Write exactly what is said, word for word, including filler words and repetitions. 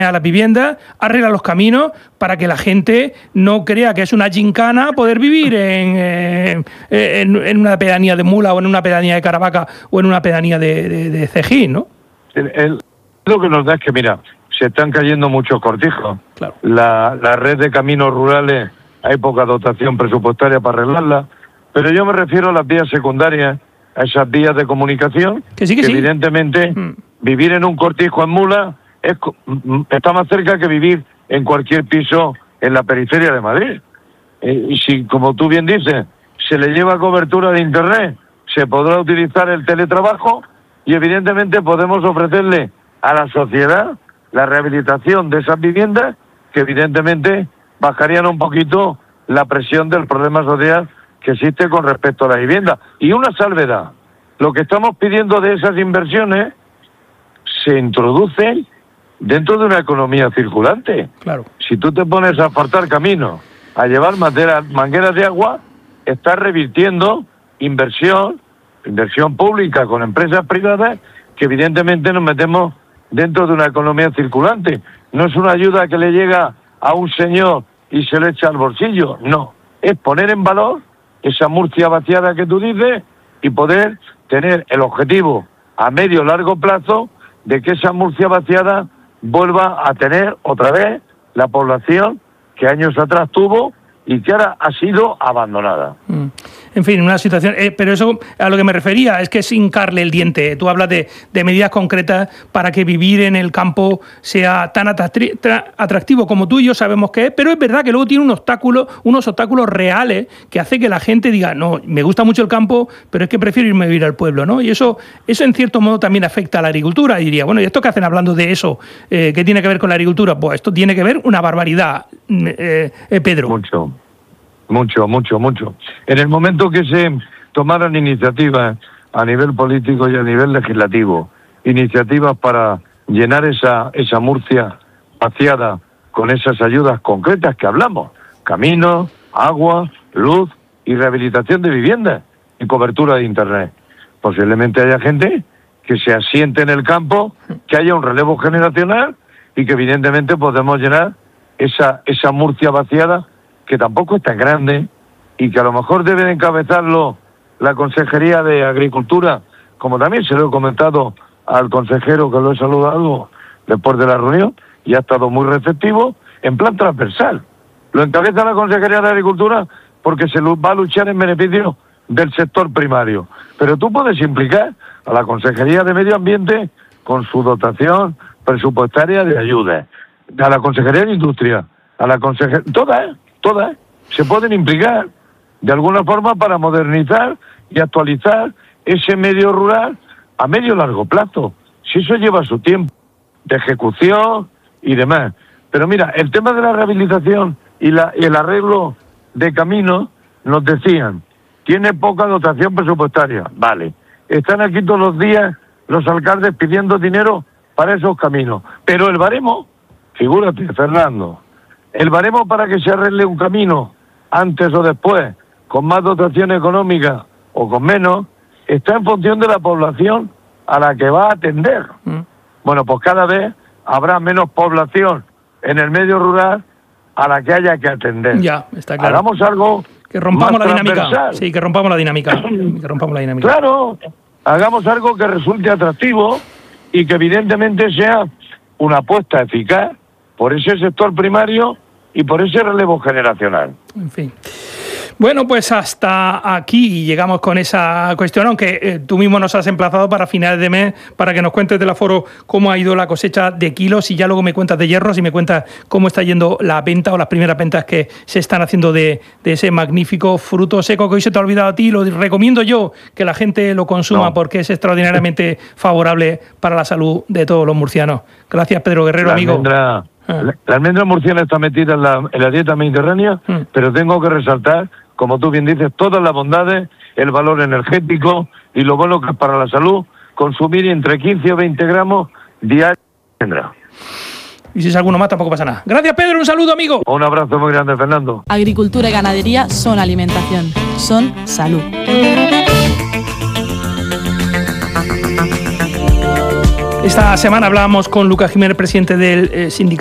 a las viviendas, arregla los caminos para que la gente no crea que es una gincana poder vivir en, eh, en, en una pedanía de Mula o en una pedanía de Caravaca o en una pedanía de, de, de Cejín, ¿no? El, el, lo que nos da es que, mira, se están cayendo muchos cortijos. Claro. La, la red de caminos rurales, hay poca dotación presupuestaria para arreglarla, pero yo me refiero a las vías secundarias, a esas vías de comunicación, que, sí, que, que sí. evidentemente mm. vivir en un cortijo en Mula es, está más cerca que vivir en cualquier piso en la periferia de Madrid. Eh, y si, como tú bien dices, se le lleva cobertura de Internet, se podrá utilizar el teletrabajo y evidentemente podemos ofrecerle a la sociedad la rehabilitación de esas viviendas que evidentemente bajarían un poquito la presión del problema social que existe con respecto a la vivienda. Y una salvedad, lo que estamos pidiendo de esas inversiones se introduce dentro de una economía circulante. Claro. Si tú te pones a asfaltar caminos, a llevar materas, mangueras de agua, estás revirtiendo inversión, inversión pública con empresas privadas, que evidentemente nos metemos dentro de una economía circulante. No es una ayuda que le llega a un señor y se le echa al bolsillo, no. Es poner en valor esa Murcia vaciada que tú dices y poder tener el objetivo a medio o largo plazo de que esa Murcia vaciada vuelva a tener otra vez la población que años atrás tuvo y que ahora ha sido abandonada. Mm. En fin, una situación... Eh, pero eso a lo que me refería es que es hincarle el diente. Tú hablas de, de medidas concretas para que vivir en el campo sea tan atractivo como tú y yo sabemos que es, pero es verdad que luego tiene un obstáculo, unos obstáculos reales que hace que la gente diga, no, me gusta mucho el campo, pero es que prefiero irme a vivir al pueblo, ¿no? Y eso, eso en cierto modo también afecta a la agricultura. Y diría, bueno, ¿y esto qué hacen hablando de eso? Eh, ¿Qué tiene que ver con la agricultura? Pues esto tiene que ver una barbaridad, eh, eh, Pedro. Mucho. Mucho, mucho, mucho. En el momento que se tomaran iniciativas a nivel político y a nivel legislativo, iniciativas para llenar esa, esa Murcia vaciada con esas ayudas concretas que hablamos, caminos, agua, luz y rehabilitación de viviendas y cobertura de Internet. Posiblemente haya gente que se asiente en el campo, que haya un relevo generacional y que evidentemente podemos llenar esa, esa Murcia vaciada, que tampoco es tan grande y que a lo mejor debe de encabezarlo la Consejería de Agricultura, como también se lo he comentado al consejero que lo he saludado después de la reunión y ha estado muy receptivo, en plan transversal. Lo encabeza la Consejería de Agricultura porque se va a luchar en beneficio del sector primario. Pero tú puedes implicar a la Consejería de Medio Ambiente con su dotación presupuestaria de ayuda, a la Consejería de Industria, a la Consejería... Todas, todas se pueden implicar de alguna forma para modernizar y actualizar ese medio rural a medio largo plazo. Si eso lleva su tiempo de ejecución y demás. Pero mira, el tema de la rehabilitación y, la, y el arreglo de caminos, nos decían, tiene poca dotación presupuestaria. Vale, están aquí todos los días los alcaldes pidiendo dinero para esos caminos. Pero el baremo, figúrate, Fernando, el baremo para que se arregle un camino antes o después, con más dotación económica o con menos, está en función de la población a la que va a atender. Mm. Bueno, pues cada vez habrá menos población en el medio rural a la que haya que atender. Ya, está claro. Hagamos algo que rompamos más la dinámica. transversal. Sí, que rompamos la dinámica. que rompamos la dinámica. Claro, hagamos algo que resulte atractivo y que evidentemente sea una apuesta eficaz por ese sector primario y por ese relevo generacional. En fin. Bueno, pues hasta aquí llegamos con esa cuestión, aunque eh, tú mismo nos has emplazado para finales de mes para que nos cuentes del aforo cómo ha ido la cosecha de kilos y ya luego me cuentas de hierros y me cuentas cómo está yendo la venta o las primeras ventas que se están haciendo de, de ese magnífico fruto seco que hoy se te ha olvidado a ti. Lo recomiendo yo que la gente lo consuma no. porque es extraordinariamente favorable para la salud de todos los murcianos. Gracias, Pedro Guerrero, la amigo. Almendra, ah. la, la almendra murciana está metida en la, en la dieta mediterránea, mm. pero tengo que resaltar, como tú bien dices, todas las bondades, el valor energético y lo bueno que es para la salud, consumir entre quince o veinte gramos diarios de almendra. Y si es alguno más, tampoco pasa nada. Gracias, Pedro. Un saludo, amigo. Un abrazo muy grande, Fernando. Agricultura y ganadería son alimentación, son salud. Esta semana hablábamos con Lucas Jiménez, presidente del eh, sindicato